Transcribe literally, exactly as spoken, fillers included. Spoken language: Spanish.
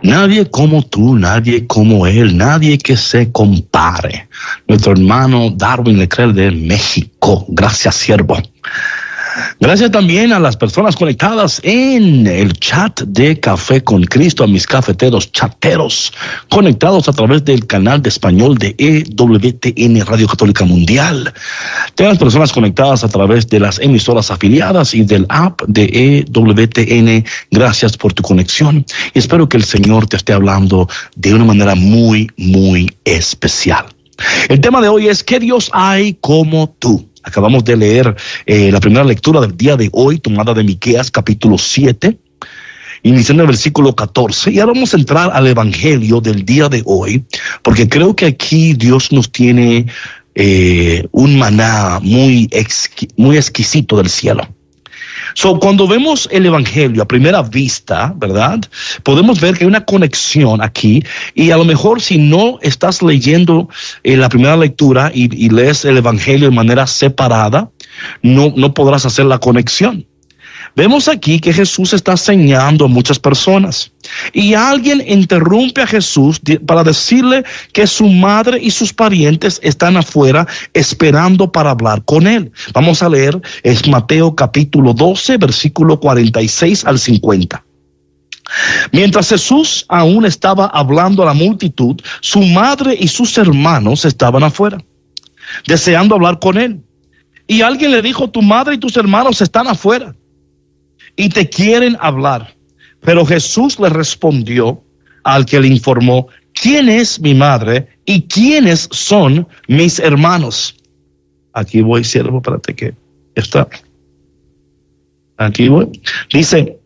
Nadie como tú, nadie como él, nadie que se compare. Nuestro hermano Darwin Leclerc de México. Gracias, siervo. Gracias también a las personas conectadas en el chat de Café con Cristo, a mis cafeteros chateros conectados a través del canal de español de E W T N Radio Católica Mundial. Tengan las personas conectadas a través de las emisoras afiliadas y del app de E W T N. Gracias por tu conexión y espero que el Señor te esté hablando de una manera muy, muy especial. El tema de hoy es: ¿qué Dios hay como tú? Acabamos de leer eh, la primera lectura del día de hoy, tomada de Miqueas capítulo siete, iniciando el versículo catorce. Y ahora vamos a entrar al evangelio del día de hoy, porque creo que aquí Dios nos tiene eh, un maná muy, exqui- muy exquisito del cielo. So, cuando vemos el evangelio a primera vista, ¿verdad? Podemos ver que hay una conexión aquí, y a lo mejor si no estás leyendo eh, la primera lectura y, y lees el evangelio de manera separada, no, no podrás hacer la conexión. Vemos aquí que Jesús está enseñando a muchas personas y alguien interrumpe a Jesús para decirle que su madre y sus parientes están afuera esperando para hablar con él. Vamos a leer, es Mateo capítulo doce, versículo cuarenta y seis al cincuenta. Mientras Jesús aún estaba hablando a la multitud, su madre y sus hermanos estaban afuera, deseando hablar con él. Y alguien le dijo: tu madre y tus hermanos están afuera y te quieren hablar. Pero Jesús le respondió al que le informó: ¿quién es mi madre y quiénes son mis hermanos? Aquí voy, siervo, espérate que está. Aquí voy. Dice: